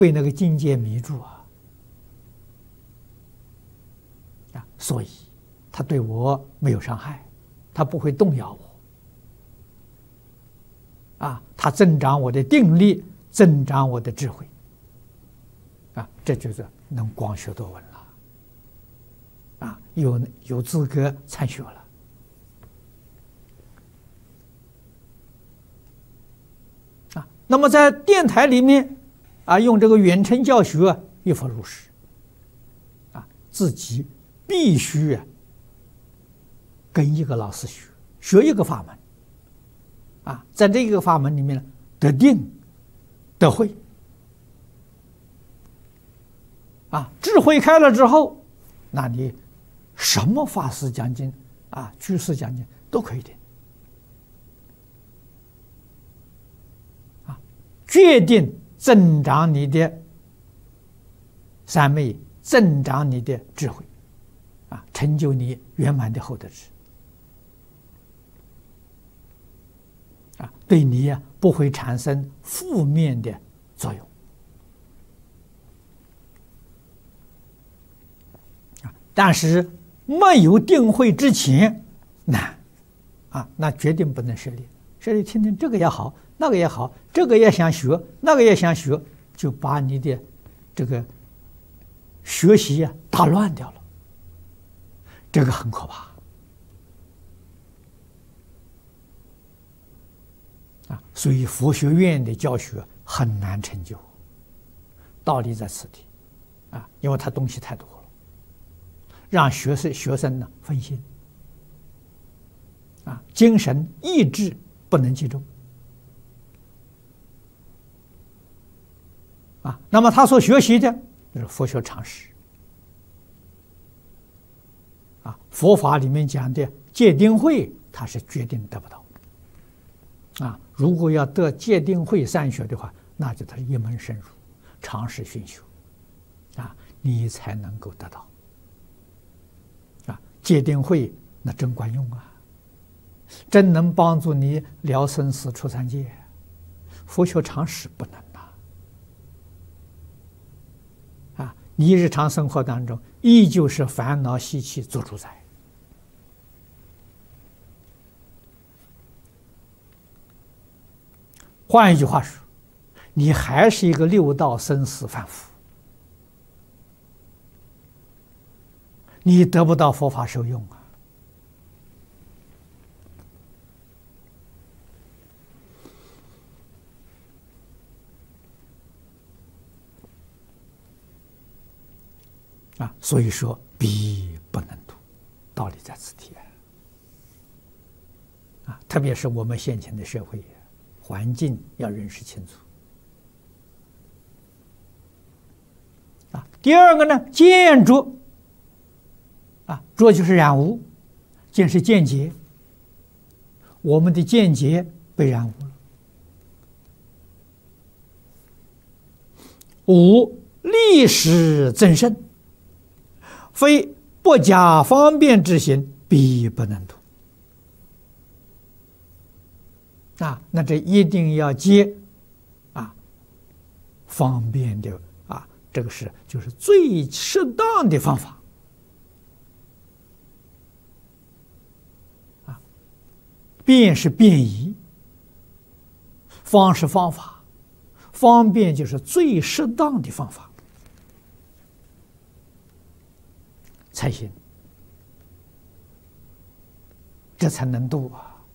被那个境界迷住所以他对我没有伤害，他不会动摇我他增长我的定力，增长我的智慧这就是能广学多闻了有资格参学了那么在电台里面用这个远程教学亦复如是自己必须跟一个老师学一个法门在这个法门里面得定得慧智慧开了之后，那你什么法师讲经居士讲经都可以听决定增长你的三昧，增长你的智慧成就你圆满的厚德智对你不会产生负面的作用但是没有定慧之前难那决定不能设立。设立听听这个也好，那个也好，这个也想学，那个也想学，就把你的这个学习打乱掉了，这个很可怕所以佛学院的教学很难成就，道理在此地因为它东西太多了，让学生呢分心精神意志不能集中那么他所学习的就是佛学常识佛法里面讲的戒定慧，他是决定得不到如果要得戒定慧三学的话，那就他是一门深入，常识熏修你才能够得到戒定慧，那真管用真能帮助你了生死出三界，佛学常识不能你日常生活当中依旧是烦恼习气做主宰换一句话说，你还是一个六道生死凡夫，你得不到佛法受用所以说彼不能度，道理在此地特别是我们现前的社会环境要认识清楚第二个呢，见着着就是染污，见是见解，我们的见解被染污了。五历史增胜，非不假方便之行，必不能度那这一定要接方便的这个就是最适当的方法便是便宜，方是方法，方便就是最适当的方法才行，这才能度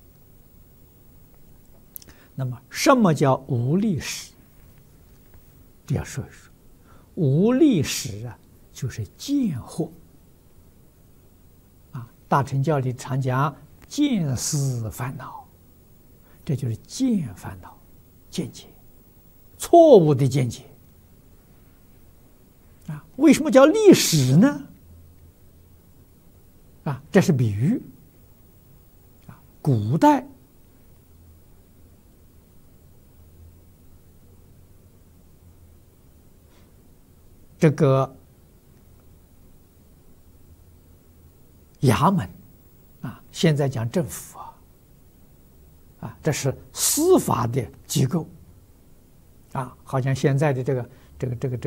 那么什么叫无历史？这要说一说。无历史就是见惑大乘教里常讲见思烦恼，这就是见烦恼，见解，错误的见解为什么叫历史呢？这是比喻古代这个衙门现在讲政府这是司法的机构好像现在的这个这个